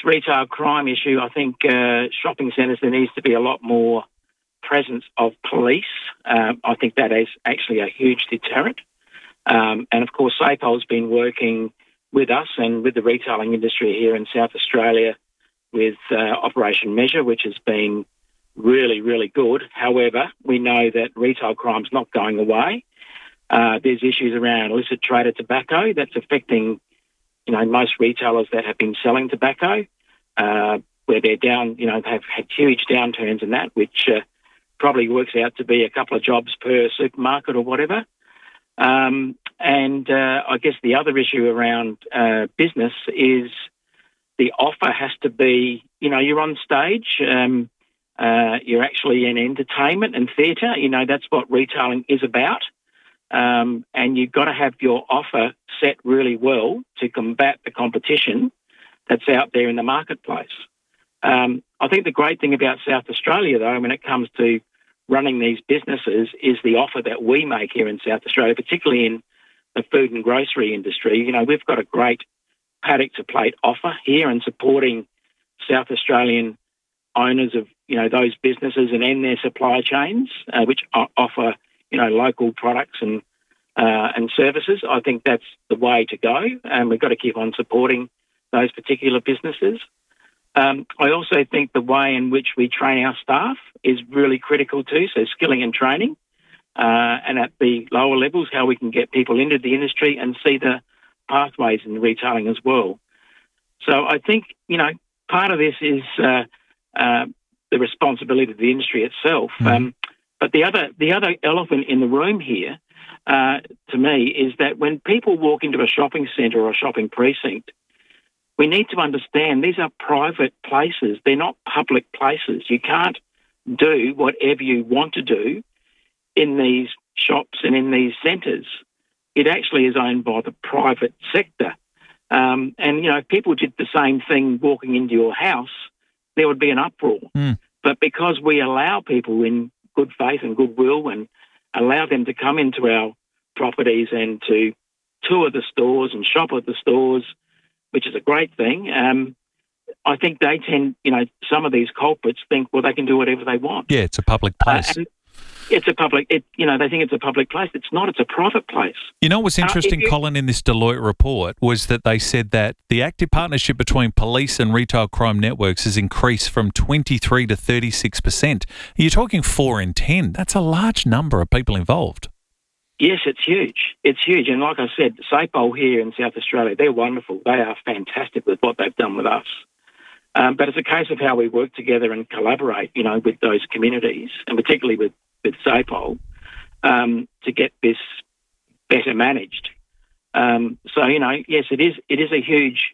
retail crime issue, I think shopping centres, there needs to be a lot more presence of police. I think that is actually a huge deterrent. And of course, SAPOL's been working with us and with the retailing industry here in South Australia with Operation Measure, which has been really, really good. However, we know that retail crime's not going away. There's issues around illicit traded tobacco that's affecting, most retailers that have been selling tobacco, where they're down, have had huge downturns in that, which probably works out to be a couple of jobs per supermarket or whatever. And I guess the other issue around business is the offer has to be, you're on stage, you're actually in entertainment and theatre. That's what retailing is about. And you've got to have your offer set really well to combat the competition that's out there in the marketplace. I think the great thing about South Australia, though, when it comes to running these businesses, is the offer that we make here in South Australia, particularly in the food and grocery industry. We've got a great paddock to plate offer here and supporting South Australian owners of, those businesses and their supply chains, which offer, local products and services. I think that's the way to go, and we've got to keep on supporting those particular businesses. I also think the way in which we train our staff is really critical too, so skilling and training, and at the lower levels, how we can get people into the industry and see the pathways in retailing as well. So I think, part of this is the responsibility of the industry itself. But the other elephant in the room here, to me, is that when people walk into a shopping centre or a shopping precinct, we need to understand these are private places. They're not public places. You can't do whatever you want to do in these shops and in these centres. It actually is owned by the private sector. And, if people did the same thing walking into your house, there would be an uproar. But because we allow people in good faith and goodwill and allow them to come into our properties and to tour the stores and shop at the stores, which is a great thing, I think they tend, some of these culprits think, well, they can do whatever they want. Yeah, it's a public place. It's a public, they think it's a public place. It's not, it's a private place. What's interesting, Colin, in this Deloitte report was that they said that the active partnership between police and retail crime networks has increased from 23 to 36%. You're talking 4 in 10. That's a large number of people involved. Yes, it's huge. It's huge. And like I said, SAPOL here in South Australia, they're wonderful. They are fantastic with what they've done with us. But it's a case of how we work together and collaborate, with those communities, and particularly with SAPOL, to get this better managed. So, yes, it is a huge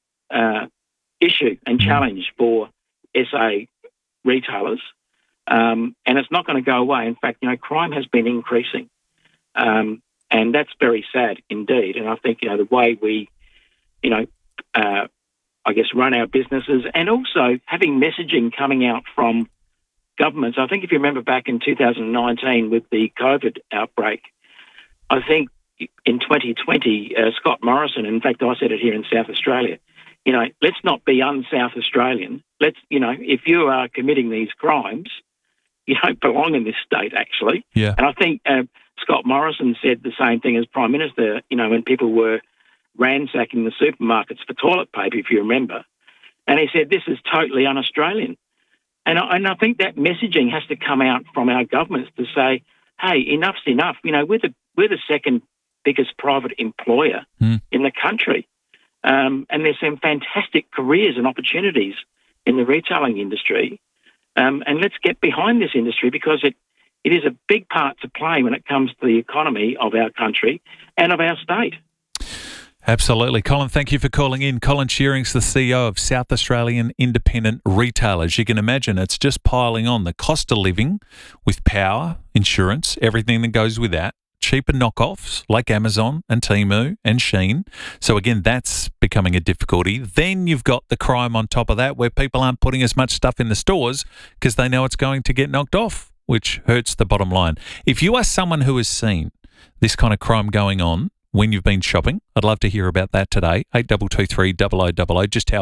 issue and challenge for SA retailers, and it's not going to go away. In fact, crime has been increasing, and that's very sad indeed. And I think, the way we, run our businesses, and also having messaging coming out from governments. I think if you remember back in 2019 with the COVID outbreak, I think in 2020, Scott Morrison, in fact, I said it here in South Australia, let's not be un-South Australian. Let's, if you are committing these crimes, you don't belong in this state, actually. Yeah. And I think Scott Morrison said the same thing as Prime Minister, when people were ransacking the supermarkets for toilet paper, if you remember. And he said, this is totally un-Australian. And I think that messaging has to come out from our governments to say, hey, enough's enough. We're the second biggest private employer in the country. And there's some fantastic careers and opportunities in the retailing industry. And let's get behind this industry, because it is a big part to play when it comes to the economy of our country and of our state. Absolutely. Colin, thank you for calling in. Colin Shearing's the CEO of South Australian Independent Retailers. You can imagine it's just piling on. The cost of living with power, insurance, everything that goes with that. Cheaper knockoffs like Amazon and Temu and Shein. So again, that's becoming a difficulty. Then you've got the crime on top of that, where people aren't putting as much stuff in the stores because they know it's going to get knocked off, which hurts the bottom line. If you are someone who has seen this kind of crime going on when you've been shopping, I'd love to hear about that today. 8223 0000. Just how